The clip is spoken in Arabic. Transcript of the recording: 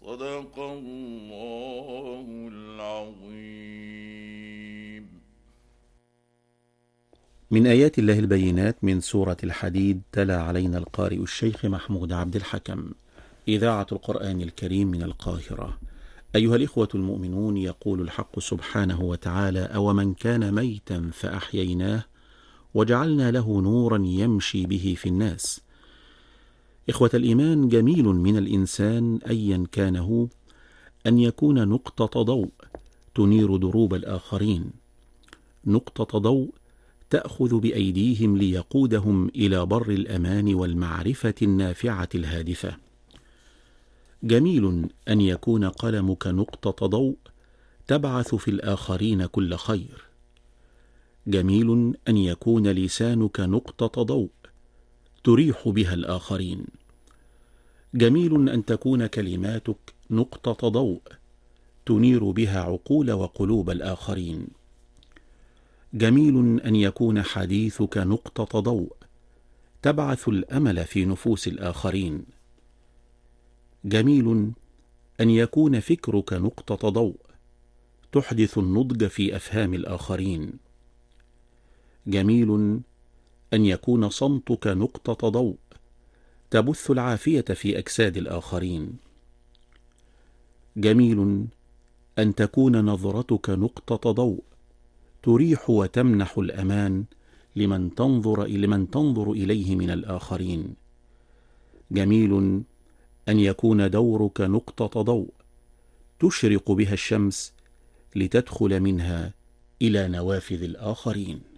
صدق الله العظيم. من آيات الله البينات من سورة الحديد، تلا علينا القارئ الشيخ محمود عبد الحكم. إذاعة القرآن الكريم من القاهرة. أيها الإخوة المؤمنون، يقول الحق سبحانه وتعالى: أومن كان ميتا فأحييناه وجعلنا له نورا يمشي به في الناس. إخوة الإيمان، جميل من الإنسان أيا كان هو أن يكون نقطة ضوء تنير دروب الآخرين، نقطة ضوء تأخذ بأيديهم ليقودهم إلى بر الأمان والمعرفة النافعة الهادفة. جميل أن يكون قلمك نقطة ضوء تبعث في الآخرين كل خير. جميل أن يكون لسانك نقطة ضوء تريح بها الآخرين. جميل أن تكون كلماتك نقطة ضوء تنير بها عقول وقلوب الآخرين. جميل أن يكون حديثك نقطة ضوء تبعث الأمل في نفوس الآخرين. جميل أن يكون فكرك نقطة ضوء تحدث النضج في أفهام الآخرين. جميل أن يكون صمتك نقطة ضوء تبث العافية في أجساد الآخرين. جميل أن تكون نظرتك نقطة ضوء تريح وتمنح الأمان لمن تنظر إليه من الآخرين. جميل أن يكون دورك نقطة ضوء تشرق بها الشمس لتدخل منها إلى نوافذ الآخرين.